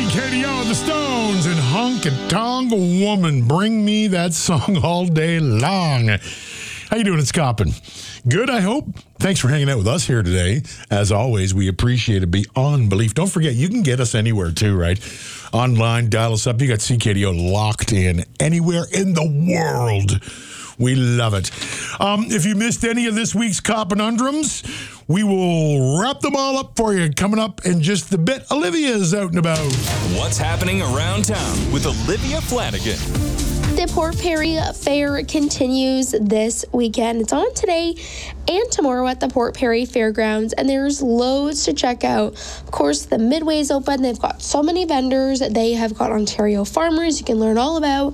CKDO, The Stones, and Honky Tonk Woman. Bring me that song all day long. How you doing? It's Coppin. Good, I hope. Thanks for hanging out with us here today. As always, we appreciate it beyond belief. Don't forget, you can get us anywhere too, right? Online, dial us up. You got CKDO locked in anywhere in the world. We love it. If you missed any of this week's Coppinundrums, we will wrap them all up for you coming up in just a bit. Olivia's out and about. What's happening around town with Olivia Flanagan? The Port Perry Fair continues this weekend. It's on today and tomorrow at the Port Perry Fairgrounds, and there's loads to check out. Of course, the Midway's open. They've got so many vendors. They have got Ontario farmers you can learn all about.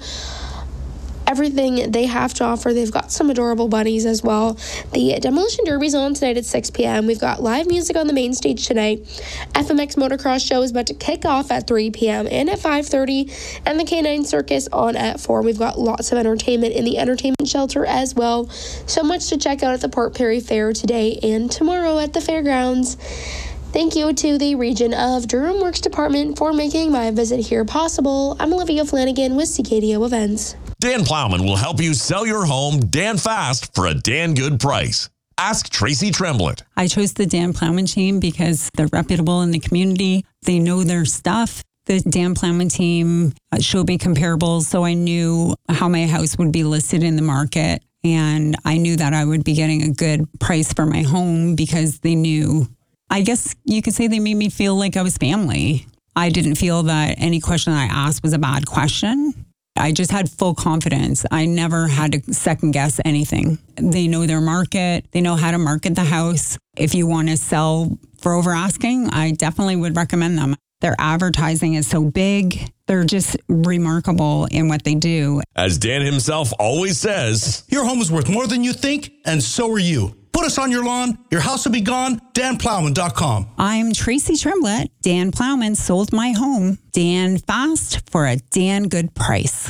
Everything they have to offer. They've got some adorable bunnies as well. The Demolition Derby's on tonight at 6 p.m. We've got live music on the main stage tonight. FMX Motocross Show is about to kick off at 3 p.m. and at 5:30, and the Canine Circus on at 4. We've got lots of entertainment in the entertainment shelter as well. So much to check out at the Port Perry Fair today and tomorrow at the fairgrounds. Thank you to the Region of Durham Works Department for making my visit here possible. I'm Olivia Flanagan with CKDO Events. Dan Plowman will help you sell your home Dan fast for a Dan good price. Ask Tracy Tremblett. I chose the Dan Plowman team because they're reputable in the community. They know their stuff. The Dan Plowman team showed me comparables, so I knew how my house would be listed in the market. And I knew that I would be getting a good price for my home because they knew. I guess you could say they made me feel like I was family. I didn't feel that any question I asked was a bad question. I just had full confidence. I never had to second guess anything. They know their market. They know how to market the house. If you want to sell for over asking, I definitely would recommend them. Their advertising is so big. They're just remarkable in what they do. As Dan himself always says, your home is worth more than you think, and so are you. Put us on your lawn. Your house will be gone. DanPlowman.com. I'm Tracy Tremblett. Dan Plowman sold my home. Dan fast for a Dan good price.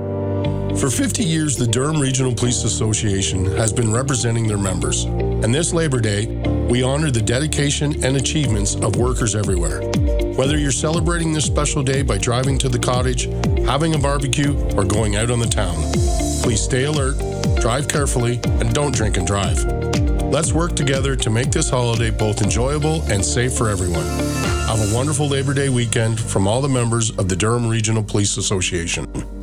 For 50 years, the Durham Regional Police Association has been representing their members. And this Labor Day, we honor the dedication and achievements of workers everywhere. Whether you're celebrating this special day by driving to the cottage, having a barbecue, or going out on the town, please stay alert, drive carefully, and don't drink and drive. Let's work together to make this holiday both enjoyable and safe for everyone. Have a wonderful Labor Day weekend from all the members of the Durham Regional Police Association.